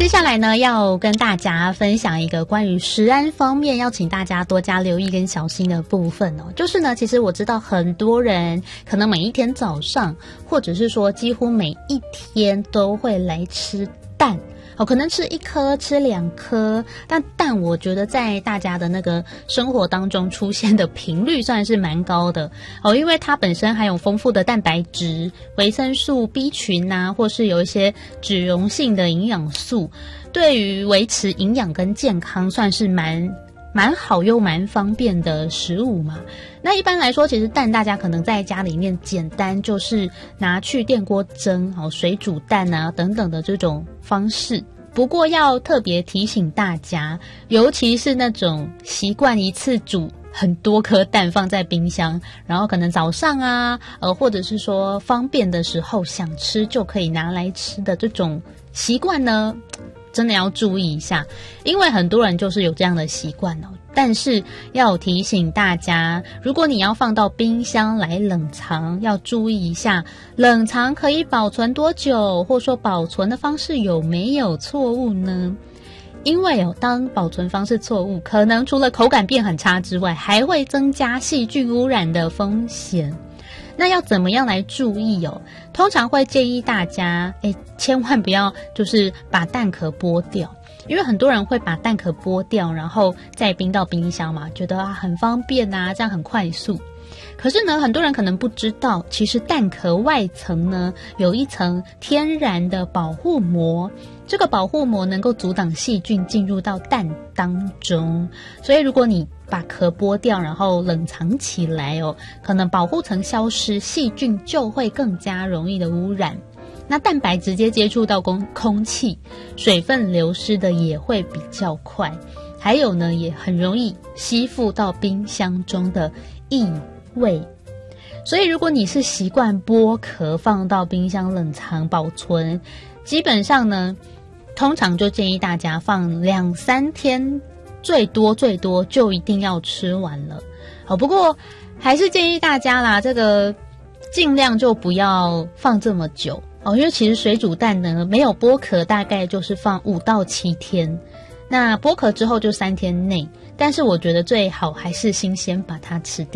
接下来呢，要跟大家分享一个关于食安方面要请大家多加留意跟小心的部分哦。就是呢，其实我知道很多人可能每一天早上，或者是说几乎每一天都会来吃蛋。可能吃1颗吃2颗，但蛋我觉得在大家的那个生活当中出现的频率算是蛮高的因为它本身含有丰富的蛋白质、维生素 B 群啊，或是有一些脂溶性的营养素，对于维持营养跟健康算是蛮好又蛮方便的食物嘛。那一般来说，其实蛋大家可能在家里面简单就是拿去电锅蒸水煮蛋啊等等的这种方式。不过要特别提醒大家，尤其是那种习惯一次煮很多颗蛋放在冰箱，然后可能早上啊或者是说方便的时候想吃就可以拿来吃的这种习惯呢，真的要注意一下，因为很多人就是有这样的习惯但是要提醒大家，如果你要放到冰箱来冷藏，要注意一下冷藏可以保存多久，或说保存的方式有没有错误呢？因为当保存方式错误，可能除了口感变很差之外，还会增加细菌污染的风险。那要怎么样来注意通常会建议大家千万不要就是把蛋壳剥掉，因为很多人会把蛋壳剥掉然后再冰到冰箱嘛，觉得很方便啊，这样很快速。可是呢，很多人可能不知道，其实蛋壳外层呢有一层天然的保护膜，这个保护膜能够阻挡细菌进入到蛋当中，所以如果你把壳剥掉然后冷藏起来可能保护层消失，细菌就会更加容易的污染。那蛋白直接接触到空气，水分流失的也会比较快，还有呢也很容易吸附到冰箱中的异味。所以如果你是习惯剥壳放到冰箱冷藏保存，基本上呢通常就建议大家放2-3天，最多就一定要吃完了不过还是建议大家啦，这个尽量就不要放这么久因为其实水煮蛋呢没有剥壳大概就是放5到7天，那剥壳之后就3天内，但是我觉得最好还是新鲜把它吃掉。